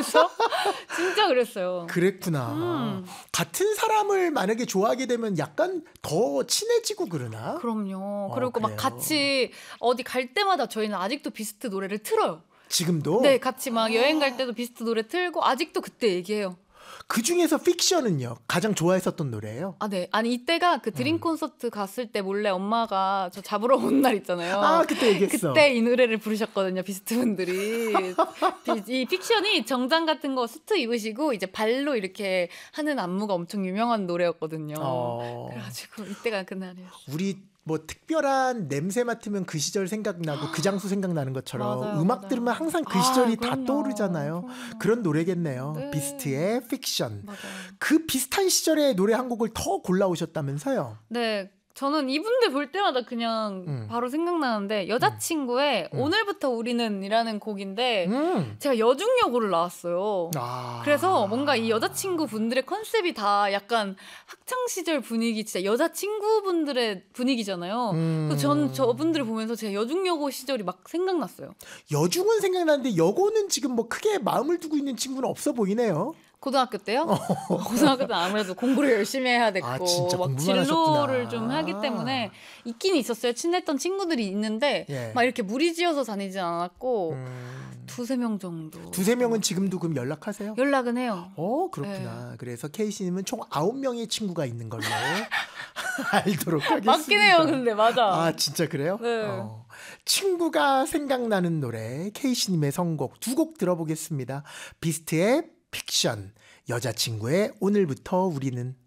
이러면서 진짜 그랬어요. 그랬구나. 같은 사람을 만약에 좋아하게 되면 약간 더 친해지고 그러나? 그럼요. 그리고 막 그래요. 같이 어디 갈 때마다 저희는 아직도 비스트 노래를 틀어요. 지금도? 네, 같이 막 여행 갈 때도 비스트 노래 틀고 아직도 그때 얘기해요. 그 중에서 픽션은요? 가장 좋아했었던 노래예요? 아, 네. 아니 이때가 그 드림 콘서트 갔을 때 몰래 엄마가 저 잡으러 온 날 있잖아요. 아, 그때 얘기했어. 그때 이 노래를 부르셨거든요, 비스트 분들이. 이 픽션이 정장 같은 거 수트 입으시고 이제 발로 이렇게 하는 안무가 엄청 유명한 노래였거든요. 그래가지고 이때가 그날이에요. 우리 뭐 특별한 냄새 맡으면 그 시절 생각나고 그 장소 생각나는 것처럼 맞아요, 음악 맞아요. 들으면 항상 그 시절이 다 그럼요. 떠오르잖아요. 그럼요. 그런 노래겠네요. 네. 비스트의 픽션. 맞아요. 그 비슷한 시절의 노래 한 곡을 더 골라오셨다면서요? 네. 저는 이분들 볼 때마다 그냥 바로 생각나는데 여자친구의 오늘부터 우리는이라는 곡인데 제가 여중여고를 나왔어요. 그래서 뭔가 이 여자친구 분들의 컨셉이 다 약간 학창시절 분위기 진짜 여자친구분들의 분위기잖아요. 그래서 저는 저분들을 보면서 제가 여중여고 시절이 막 생각났어요. 여중은 생각나는데 여고는 지금 뭐 크게 마음을 두고 있는 친구는 없어 보이네요. 고등학교 때요? 고등학교 때는 아무래도 공부를 열심히 해야 됐고 진짜 막 공부만 진로를 하셨구나. 좀 하기 때문에 있긴 있었어요. 친했던 친구들이 있는데 예. 막 이렇게 무리지어서 다니진 않았고 두세 명 정도. 두세 명은 지금도 그럼 연락하세요? 연락은 해요. 그렇구나. 그래서 K씨님은 총 9명의 친구가 있는 걸로 알도록 하겠습니다. 맞긴 해요. 근데 맞아. 아, 진짜 그래요? 네. 친구가 생각나는 노래 K씨님의 선곡 두 곡 들어보겠습니다. 비스트의 픽션, 여자친구의 오늘부터 우리는.